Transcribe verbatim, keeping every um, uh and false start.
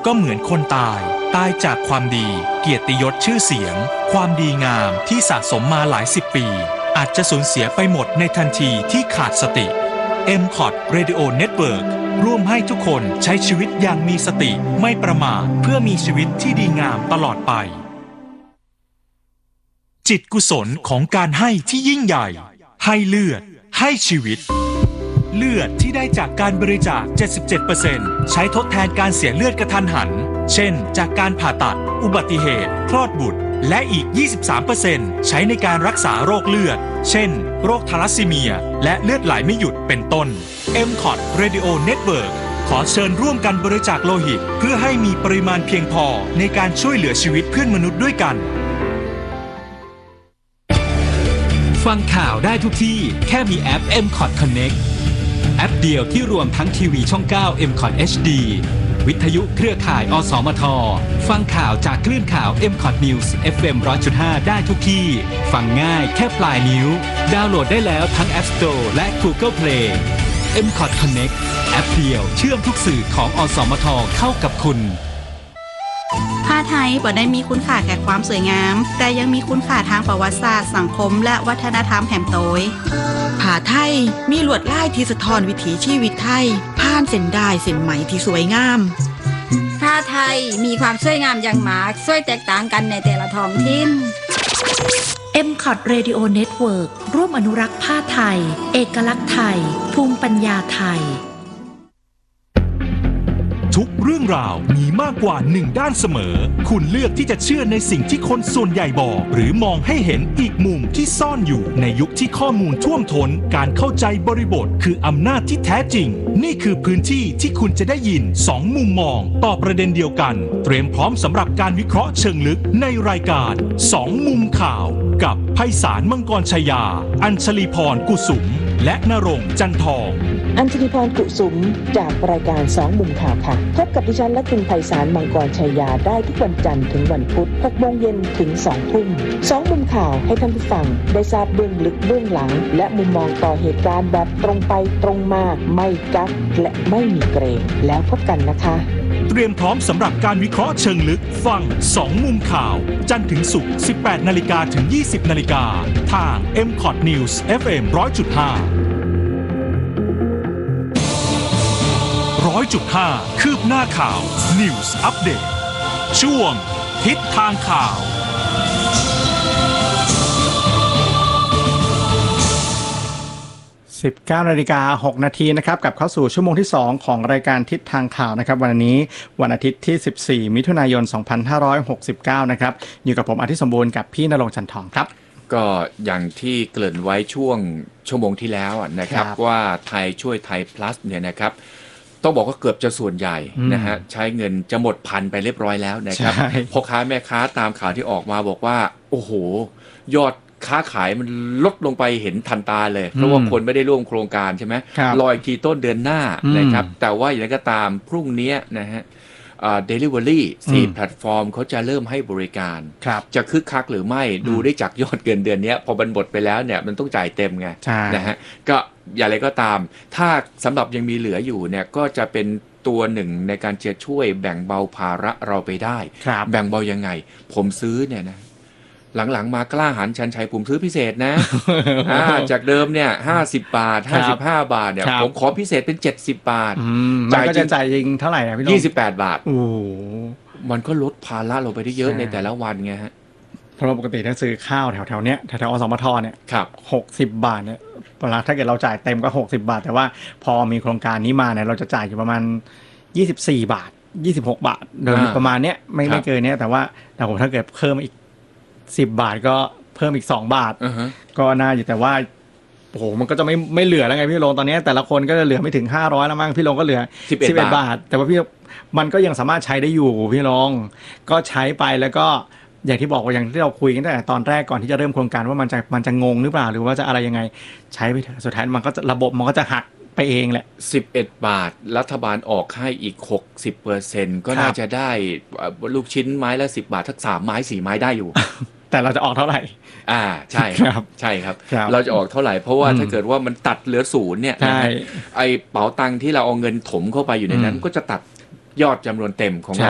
ก็เหมือนคนตายตายจากความดีเกียรติยศชื่อเสียงความดีงามที่สะสมมาหลายสิบปีอาจจะสูญเสียไปหมดในทันทีที่ขาดสติ เอ็ม คอ ที Radio Network ร่วมให้ทุกคนใช้ชีวิตอย่างมีสติไม่ประมาทเพื่อมีชีวิตที่ดีงามตลอดไปจิตกุศลของการให้ที่ยิ่งใหญ่ให้เลือดให้ชีวิตเลือดที่ได้จากการบริจาค เจ็ดสิบเจ็ดเปอร์เซ็นต์ ใช้ทดแทนการเสียเลือดกระทันหันเช่นจากการผ่าตัดอุบัติเหตุคลอดบุตรและอีก ยี่สิบสามเปอร์เซ็นต์ ใช้ในการรักษาโรคเลือดเช่นโรคทาลัสซีเมียและเลือดไหลไม่หยุดเป็นต้น เอ็ม คอ ที Radio Network ขอเชิญร่วมกันบริจาคโลหิตเพื่อให้มีปริมาณเพียงพอในการช่วยเหลือชีวิตเพื่อนมนุษย์ด้วยกันฟังข่าวได้ทุกที่แค่มีแอป เอ็ม คอ ที Connect แอปเดียวที่รวมทั้งทีวีช่อง เก้า เอ็ม คอ ที เอช ดี วิทยุเครือข่าย อสมท ฟังข่าวจากคลื่นข่าว เอ็ม คอ ที News เอฟ เอ็ม หนึ่งร้อยจุดห้า ได้ทุกที่ฟังง่ายแค่ปลายนิ้วดาวน์โหลดได้แล้วทั้ง App Store และ Google Play เอ็ม คอ ที Connect แอปเดียวเชื่อมทุกสื่อของอสมทเข้ากับคุณผ้าไทยบ่ได้มีคุณค่าแก่ความสวยงามแต่ยังมีคุณค่าทางประวัติศาสตร์สังคมและวัฒนธรรมแห่งโตยผ้าไทยมีลวดลายที่สะท้อนวิถีชีวิตไทยผ่านเส้นด้ายเส้นไหมที่สวยงามผ้าไทยมีความสวยงามอย่างมากสวยแตกต่างกันในแต่ละท้องถิ่นเอ็ม คอ ที Radio Network ร่วมอนุรักษ์ผ้าไทยเอกลักษณ์ไทยภูมิปัญญาไทยทุกเรื่องราวมีมากกว่าหนึ่งด้านเสมอคุณเลือกที่จะเชื่อในสิ่งที่คนส่วนใหญ่บอกหรือมองให้เห็นอีกมุมที่ซ่อนอยู่ในยุคที่ข้อมูลท่วมท้นการเข้าใจบริบทคืออำนาจที่แท้จริงนี่คือพื้นที่ที่คุณจะได้ยินสองมุมมองต่อประเด็นเดียวกันเตรียมพร้อมสำหรับการวิเคราะห์เชิงลึกในรายการสองมุมข่าวกับไพศาลมังกรชยาอัญชลีพรกุสุมและณรงค์จันทองอัญชลีพรกุสุมจากรายการสองมุมข่าวค่ะพบกับดิฉันและคุณไพศาลมังกรชัยยาได้ทุกวันจันทร์ถึงวันพุธ หกโมงเย็นถึงสองทุ่มสองมุมข่าวให้ท่านผู้ฟังได้ทราบเบื้องลึกเบื้องหลังและมุมมองต่อเหตุการณ์แบบตรงไปตรงมาไม่กักและไม่มีเกรงแล้วพบกันนะคะเตรียมพร้อมสำหรับการวิเคราะห์เชิงลึกฟังสองมุมข่าวจันทร์ถึงศุกร์ สิบแปดนาฬิกา ถึง ยี่สิบนาฬิกาทาง เอ็ม คอ ที News เอฟ เอ็ม หนึ่งร้อยจุดห้าหนึ่งร้อยจุดห้า คืบหน้าข่าว News Update ช่วงทิศทางข่าวสิบเก้านาฬิกาหกนาทีนะครับกลับเข้าสู่ชั่วโมงที่สองของรายการทิศทางข่าวนะครับวันนี้วันอาทิตย์ที่สิบสี่มิถุนายนสองพันห้าร้อยหกสิบเก้านะครับอยู่กับผมอาทิตย์สมบูรณ์กับพี่ณรงค์จันทองครับก็อย่างที่เกริ่นไว้ช่วงชั่วโมงที่แล้วนะครับว่าไทยช่วยไทย plus เนี่ยนะครับต้องบอกว่าเกือบจะส่วนใหญ่นะฮะใช้เงินจะหมดพันไปเรียบร้อยแล้วนะครับพ่อค้าแม่ค้าตามข่าวที่ออกมาบอกว่าโอ้โหยอดค้าขายมันลดลงไปเห็นทันตาเลยเพราะว่าคนไม่ได้ร่วมโครงการใช่ไหมรออีกทีต้นเดือนหน้านะครับแต่ว่าอย่างไรก็ตามพรุ่งนี้นะฮะเดลิเวอรี่สี่แพลตฟอร์มเขาจะเริ่มให้บริการจะคึกคักหรือไม่ดูได้จากยอดเงินเดือนนี้พอมันหมดไปแล้วเนี่ยมันต้องจ่ายเต็มไงนะฮะก็อย่างไรก็ตามถ้าสำหรับยังมีเหลืออยู่เนี่ยก็จะเป็นตัวหนึ่งในการจะช่วยแบ่งเบาภาระเราไปได้แบ่งเบายังไงผมซื้อเนี่ยนะหลังๆมากล้าหาญชันชัยผมซื้อพิเศษนะ จากเดิมเนี่ยห้าสิบบาทห้าสิบห้าบาทเนี่ยผมขอพิเศษเป็นเจ็ดสิบบาทจ่ายก็จะจ่ายจริงเท่าไหร่อ่ะพี่น้องยี่สิบแปดบาทโอ้มันก็ลดภาระเราไปได้เยอะในแต่ละวันไงฮะเพราะปกติถ้าซื้อข้าวแถวๆเนี้ยแถวๆอสมทเนี่ยหกสิบบาทเนี่ยเวลาถ้าเกิดเราจ่ายเต็มก็หกสิบบาทแต่ว่าพอมีโครงการนี้มาเนี่ยเราจะจ่ายอยู่ประมาณยี่สิบสี่บาทยี่สิบหกบาทเดิมประมาณเนี้ยไม่ไม่เกินเนี้ยแต่ว่าแต่ผมถ้าเกิดเพิ่มอีกสิบบาทก็เพิ่มอีกสองบาท uh-huh. ก็น่าอยู่แต่ว่าโอ้โหมันก็จะไม่ไม่เหลือแล้วไงพี่ลงตอนนี้แต่ละคนก็จะเหลือไม่ถึงห้าร้อยแล้วมั้งพี่ลงก็เหลือสิบเอ็ดบาทแต่ว่าพี่มันก็ยังสามารถใช้ได้อยู่พี่ลงก็ใช้ไปแล้วก็อย่างที่บอกว่าอย่างที่เราคุยกันตั้งแต่ตอนแรกก่อนที่จะเริ่มโครงการว่ามันจะมันจะงงหรือเปล่าหรือว่าจะอะไรยังไงใช้ไปเถอะสุดท้ายมันก็ระบบมันก็จะหักไปเองแหละสิบเอ็ดบาทรัฐบาลออกให้อีก หกสิบเปอร์เซ็นต์ ก็น่าจะได้ลูกชิ้นไม้ละสิบบาทสักสามไม้สี่ไม้ได้อยู่แต่เราจะออกเท่าไหร่อ่าใช่ครับใช่ครับเราจะออกเท่าไหร่เพราะว่าถ้าเกิดว่ามันตัดเหลือศูนย์เนี่ยไอ้เป๋าตังค์ที่เราเอาเงินถมเข้าไปอยู่ในนั้นก็จะตัดยอดจำนวนเต็มของเรา